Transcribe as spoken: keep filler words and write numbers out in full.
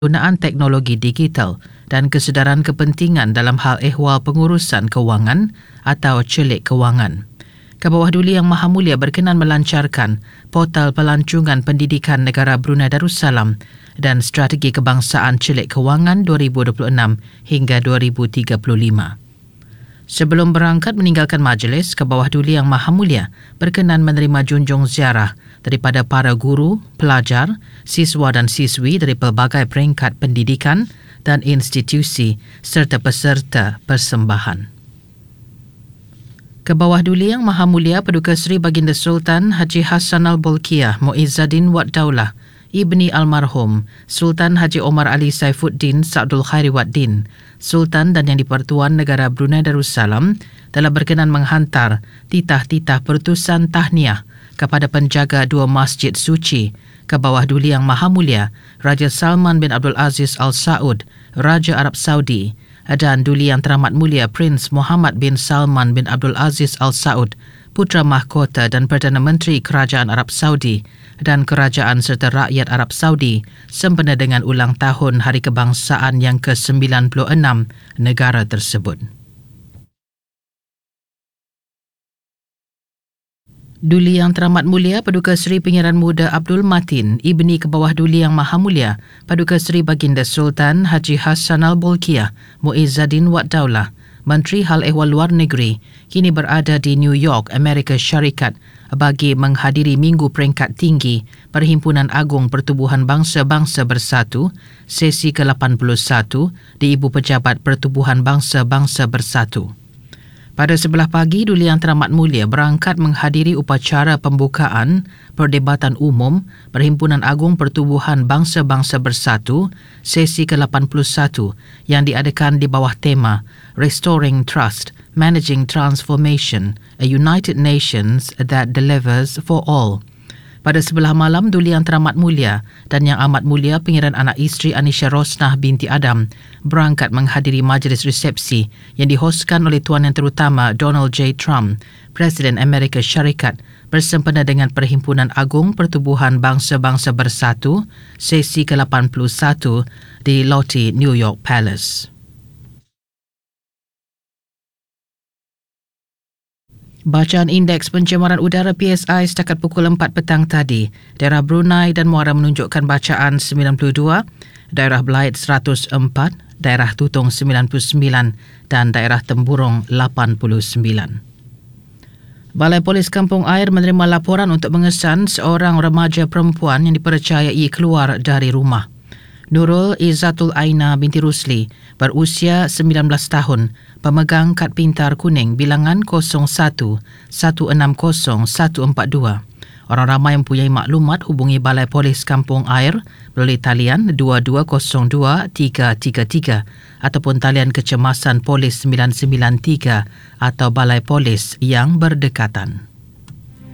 penggunaan teknologi digital dan kesedaran kepentingan dalam hal ehwal pengurusan kewangan atau celik kewangan. Kebawah Duli Yang Maha Mulia berkenan melancarkan portal pelancongan pendidikan negara Brunei Darussalam dan strategi kebangsaan celik kewangan dua ribu dua puluh enam hingga dua ribu tiga puluh lima. Sebelum berangkat meninggalkan majlis, Kebawah Duli Yang Maha Mulia berkenan menerima junjung ziarah daripada para guru, pelajar, siswa dan siswi dari pelbagai peringkat pendidikan dan institusi serta peserta persembahan. Kebawah Duli Yang Maha Mulia Paduka Seri Baginda Sultan Haji Hassanal Bolkiah Muizzaddin Wad Daulah Ibni Almarhum Sultan Haji Omar Ali Saifuddin Sa'dul Khairi Wad Din, Sultan dan Yang di-Pertuan Negara Brunei Darussalam telah berkenan menghantar titah-titah pertusan tahniah kepada penjaga dua masjid suci Kebawah Duli Yang Maha Mulia Raja Salman bin Abdul Aziz Al Saud, Raja Arab Saudi, dan Duli Yang Teramat Mulia Prince Muhammad bin Salman bin Abdul Aziz Al Saud, Putra Mahkota dan Perdana Menteri Kerajaan Arab Saudi dan Kerajaan serta Rakyat Arab Saudi sempena dengan ulang tahun Hari Kebangsaan yang ke sembilan puluh enam negara tersebut. Duli Yang Teramat Mulia Paduka Seri Pengiran Muda Abdul Matin Ibni Kebawah Duli Yang Maha Mulia Paduka Seri Baginda Sultan Haji Hassanal Bolkiah Muizzaddin Wad Daulah, Menteri Hal Ehwal Luar Negeri, kini berada di New York, Amerika Syarikat bagi menghadiri Minggu Peringkat Tinggi Perhimpunan Agung Pertubuhan Bangsa-Bangsa Bersatu sesi ke lapan puluh satu di Ibu Pejabat Pertubuhan Bangsa-Bangsa Bersatu. Pada sebelah pagi, Duli Yang Teramat Mulia berangkat menghadiri upacara pembukaan Perdebatan Umum Perhimpunan Agung Pertubuhan Bangsa-Bangsa Bersatu sesi ke lapan puluh satu yang diadakan di bawah tema Restoring Trust, Managing Transformation, a United Nations that Delivers for All. Pada sebelah malam, Duli Yang Teramat Mulia dan Yang Amat Mulia Pengiran Anak Isteri Anisha Rosnah binti Adam berangkat menghadiri majlis resepsi yang dihoskan oleh Tuan Yang Terutama Donald J. Trump, Presiden Amerika Syarikat, bersempena dengan Perhimpunan Agung Pertubuhan Bangsa-Bangsa Bersatu sesi ke lapan puluh satu di Lotte New York Palace. Bacaan Indeks Pencemaran Udara P S I setakat pukul empat petang tadi, daerah Brunei dan Muara menunjukkan bacaan sembilan puluh dua, daerah Belait seratus empat, daerah Tutong sembilan puluh sembilan dan daerah Temburong lapan puluh sembilan. Balai Polis Kampung Air menerima laporan untuk mengesan seorang remaja perempuan yang dipercayai keluar dari rumah. Nurul Izzatul Aina binti Rusli, berusia sembilan belas tahun, pemegang kad pintar kuning bilangan kosong satu satu enam kosong satu empat dua. Orang ramai mempunyai maklumat hubungi Balai Polis Kampung Air melalui talian dua dua kosong dua tiga tiga tiga ataupun talian kecemasan Polis sembilan sembilan tiga atau Balai Polis yang berdekatan.